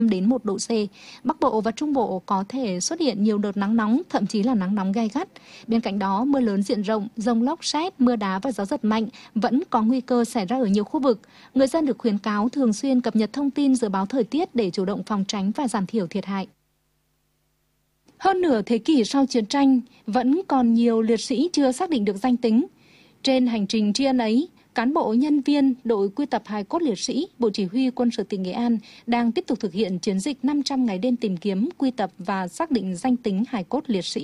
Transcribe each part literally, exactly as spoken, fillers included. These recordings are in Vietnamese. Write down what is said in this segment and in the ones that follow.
đến một độ C. Bắc Bộ và Trung Bộ có thể xuất hiện nhiều đợt nắng nóng, thậm chí là nắng nóng gay gắt. Bên cạnh đó, mưa lớn diện rộng, dông lốc, sét, mưa đá và gió giật mạnh vẫn có nguy cơ xảy ra ở nhiều khu vực. Người dân được khuyến cáo thường xuyên cập nhật thông tin dự báo thời tiết để chủ động phòng tránh và giảm thiểu thiệt hại. Hơn nửa thế kỷ sau chiến tranh, vẫn còn nhiều liệt sĩ chưa xác định được danh tính. Trên hành trình tri ân ấy, cán bộ nhân viên đội quy tập hài cốt liệt sĩ, Bộ Chỉ huy Quân sự tỉnh Nghệ An đang tiếp tục thực hiện chiến dịch năm trăm ngày đêm tìm kiếm, quy tập và xác định danh tính hài cốt liệt sĩ.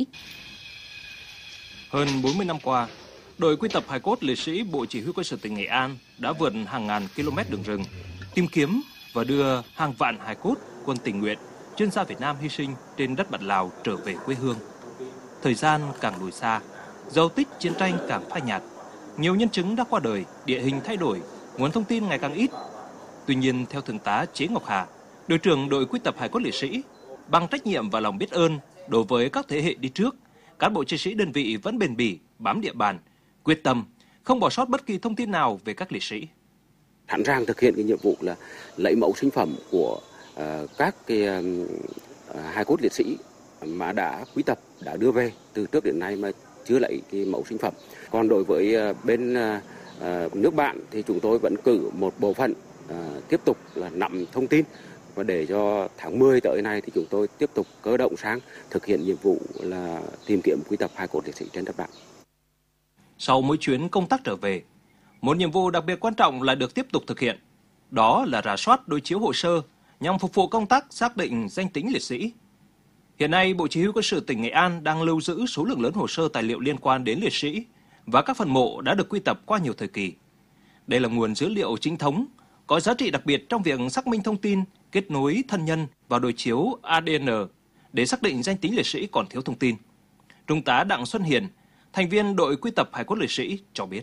Hơn bốn mươi năm qua, đội quy tập hài cốt liệt sĩ Bộ Chỉ huy Quân sự tỉnh Nghệ An đã vượt hàng ngàn km đường rừng, tìm kiếm và đưa hàng vạn hài cốt quân tình nguyện, chuyên gia Việt Nam hy sinh trên đất bạn Lào trở về quê hương. Thời gian càng lùi xa, dấu tích chiến tranh càng phai nhạt. Nhiều nhân chứng đã qua đời, địa hình thay đổi, nguồn thông tin ngày càng ít. Tuy nhiên, theo Thượng tá Chế Ngọc Hà, đội trưởng đội quy tập hài cốt liệt sĩ, bằng trách nhiệm và lòng biết ơn đối với các thế hệ đi trước, cán bộ chiến sĩ đơn vị vẫn bền bỉ, bám địa bàn, quyết tâm, không bỏ sót bất kỳ thông tin nào về các liệt sĩ. Sẵn sàng thực hiện cái nhiệm vụ là lấy mẫu sinh phẩm của uh, các cái uh, hài cốt liệt sĩ mà đã quy tập, đã đưa về từ trước đến nay mà chưa lấy cái mẫu sinh phẩm. Còn đối với uh, bên uh, nước bạn thì chúng tôi vẫn cử một bộ phận uh, tiếp tục là nắm thông tin, và để cho tháng mười tới này thì chúng tôi tiếp tục cơ động sang thực hiện nhiệm vụ là tìm kiếm quy tập hài cốt liệt sĩ trên đất bạn. Sau mỗi chuyến công tác trở về, một nhiệm vụ đặc biệt quan trọng lại được tiếp tục thực hiện. Đó là rà soát đối chiếu hồ sơ nhằm phục vụ công tác xác định danh tính liệt sĩ. Hiện nay, Bộ Chỉ huy Quân sự tỉnh Nghệ An đang lưu giữ số lượng lớn hồ sơ tài liệu liên quan đến liệt sĩ và các phần mộ đã được quy tập qua nhiều thời kỳ. Đây là nguồn dữ liệu chính thống, có giá trị đặc biệt trong việc xác minh thông tin, kết nối thân nhân và đối chiếu a đê en để xác định danh tính liệt sĩ còn thiếu thông tin. Trung tá Đặng Xuân Hiền, thành viên đội quy tập hài cốt liệt sĩ cho biết.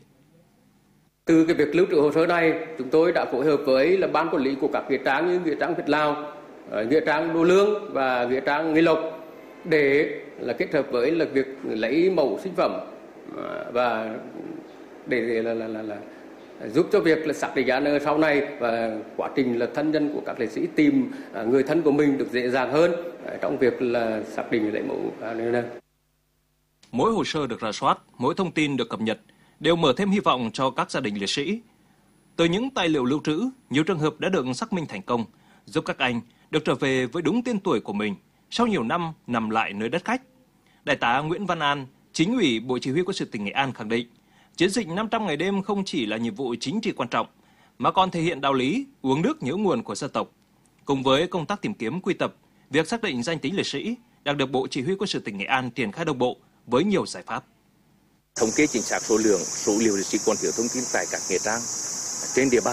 Từ cái việc lưu trữ hồ sơ này, chúng tôi đã phối hợp với là ban quản lý của các nghĩa trang như nghĩa trang Việt Lào, nghĩa trang Đô Lương và nghĩa trang Nghi Lộc để là kết hợp với là việc lấy mẫu sinh phẩm và để là, là, là, là giúp cho việc là xác định a đê en sau này, và quá trình là thân nhân của các liệt sĩ tìm người thân của mình được dễ dàng hơn trong việc là xác định lấy mẫu a đê en. Mỗi hồ sơ được rà soát, mỗi thông tin được cập nhật đều mở thêm hy vọng cho các gia đình liệt sĩ. Từ những tài liệu lưu trữ, nhiều trường hợp đã được xác minh thành công, giúp các anh được trở về với đúng tên tuổi của mình sau nhiều năm nằm lại nơi đất khách. Đại tá Nguyễn Văn An, Chính ủy Bộ Chỉ huy Quân sự tỉnh Nghệ An khẳng định, chiến dịch năm trăm ngày đêm không chỉ là nhiệm vụ chính trị quan trọng, mà còn thể hiện đạo lý uống nước nhớ nguồn của dân tộc. Cùng với công tác tìm kiếm quy tập, việc xác định danh tính liệt sĩ đang được Bộ Chỉ huy Quân sự tỉnh Nghệ An triển khai đồng bộ với nhiều giải pháp. Thống kê chính xác số lượng, số liệu liệt sĩ còn thiếu thông tin tại các nghĩa trang trên địa bàn